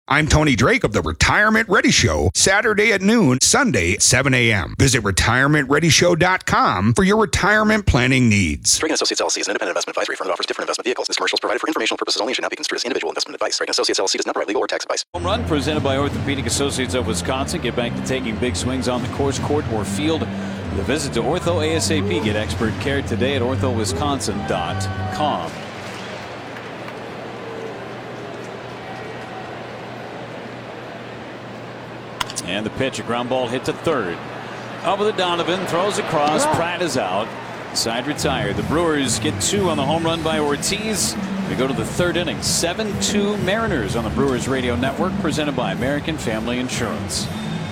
I'm Tony Drake of the Retirement Ready Show, Saturday at noon, Sunday at 7 a.m. Visit retirementreadyshow.com for your retirement planning needs. Drake & Associates LLC is an independent investment advisory firm that offers different investment vehicles. This commercial is provided for informational purposes only and should not be construed as individual investment advice. Drake & Associates LLC does not provide legal or tax advice. Home run presented by Orthopedic Associates of Wisconsin. Get back to taking big swings on the course, court, or field. The visit to Ortho ASAP. Get expert care today at orthowisconsin.com. And the pitch, a ground ball hit to third. Up with it, Donovan throws across. Pratt is out. Side retired. The Brewers get 2 on the home run by Ortiz. We go to the third inning. 7-2 Mariners on the Brewers Radio Network, presented by American Family Insurance.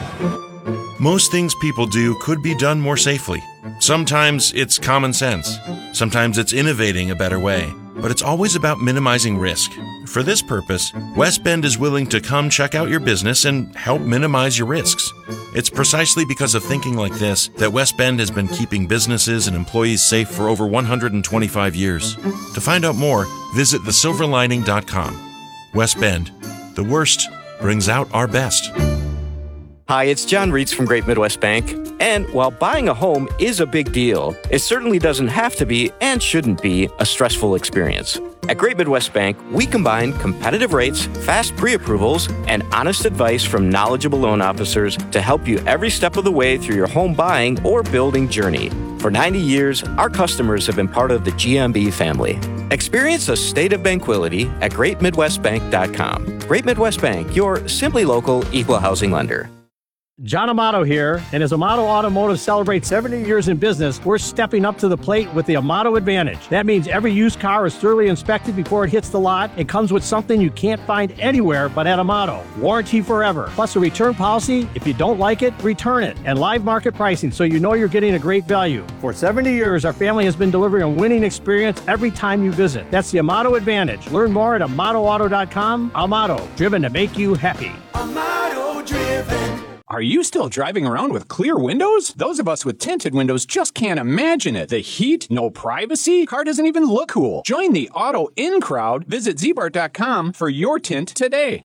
Most things people do could be done more safely. Sometimes it's common sense. Sometimes it's innovating a better way. But it's always about minimizing risk. For this purpose, West Bend is willing to come check out your business and help minimize your risks. It's precisely because of thinking like this that West Bend has been keeping businesses and employees safe for over 125 years. To find out more, visit thesilverlining.com. West Bend, the worst brings out our best. Hi, it's John Reitz from Great Midwest Bank. And while buying a home is a big deal, it certainly doesn't have to be and shouldn't be a stressful experience. At Great Midwest Bank, we combine competitive rates, fast pre-approvals, and honest advice from knowledgeable loan officers to help you every step of the way through your home buying or building journey. For 90 years, our customers have been part of the GMB family. Experience a state of tranquility at GreatMidwestBank.com. Great Midwest Bank, your simply local equal housing lender. John Amato here, and as Amato Automotive celebrates 70 years in business, we're stepping up to the plate with the Amato Advantage. That means every used car is thoroughly inspected before it hits the lot. It comes with something you can't find anywhere but at Amato. Warranty forever, plus a return policy. If you don't like it, return it, and live market pricing so you know you're getting a great value. For 70 years, our family has been delivering a winning experience every time you visit. That's the Amato Advantage. Learn more at AmatoAuto.com. Amato, driven to make you happy. Amato driven. Are you still driving around with clear windows? Those of us with tinted windows just can't imagine it. The heat, no privacy, car doesn't even look cool. Join the Auto In crowd. Visit Zbart.com for your tint today.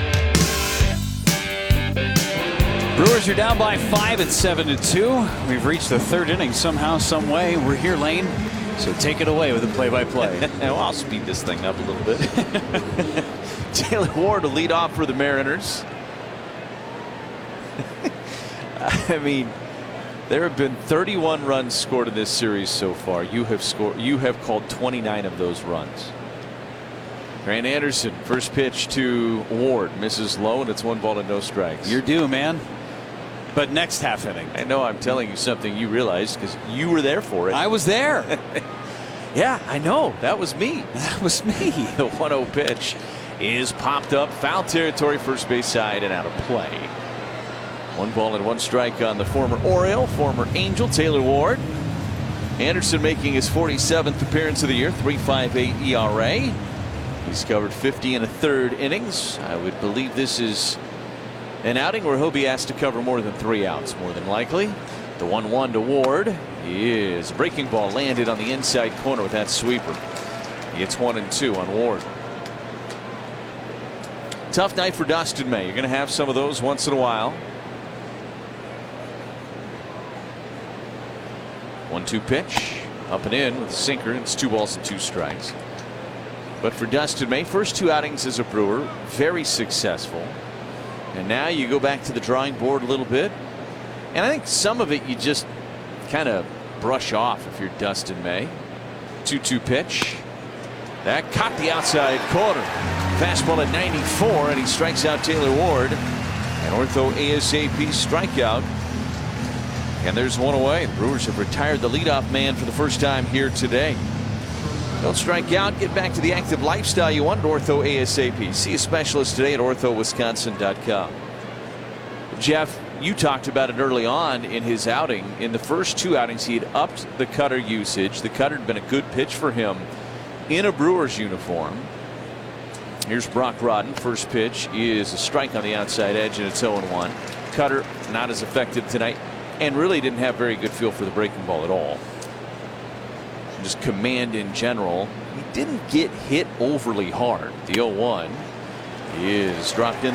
Brewers are down by 5 at 7-2. We've reached the third inning somehow, some way. We're here, Lane. So take it away with the play-by-play. Well, I'll speed this thing up a little bit. Taylor Ward to lead off for the Mariners. I mean, there have been 31 runs scored in this series so far. You have called 29 of those runs. Grant Anderson, first pitch to Ward, misses low, and it's 1 ball and no strikes. You're due, man. But next half inning. I know I'm telling you something you realize because you were there for it. I was there. Yeah, I know. That was me. That was me. The 1-0 pitch is popped up, foul territory, first base side, and out of play. 1 ball and 1 strike on the former Oriole, former Angel, Taylor Ward. Anderson making his 47th appearance of the year, 3.58 ERA. He's covered 50 1/3 innings. I would believe this is an outing where he'll be asked to cover more than 3 outs, more than likely. The 1-1 to Ward is a breaking ball landed on the inside corner with that sweeper. He hits 1 and 2 on Ward. Tough night for Dustin May. You're going to have some of those once in a while. 1-2 pitch, up and in with a sinker. It's 2 balls and 2 strikes. But for Dustin May, first 2 outings as a Brewer, very successful. And now you go back to the drawing board a little bit. And I think some of it you just kind of brush off if you're Dustin May. 2-2 pitch. That caught the outside corner. Fastball at 94, and he strikes out Taylor Ward. An Ortho ASAP strikeout. And there's 1 away. The Brewers have retired the leadoff man for the first time here today. Don't strike out. Get back to the active lifestyle you want at Ortho ASAP. See a specialist today at orthowisconsin.com. Jeff, you talked about it early on in his outing. In the first 2 outings, he had upped the cutter usage. The cutter had been a good pitch for him in a Brewers uniform. Here's Brock Rodden. First pitch is a strike on the outside edge, and it's 0-1. Cutter not as effective tonight, and really didn't have very good feel for the breaking ball at all. Just command in general. He didn't get hit overly hard. The 0-1 is dropped in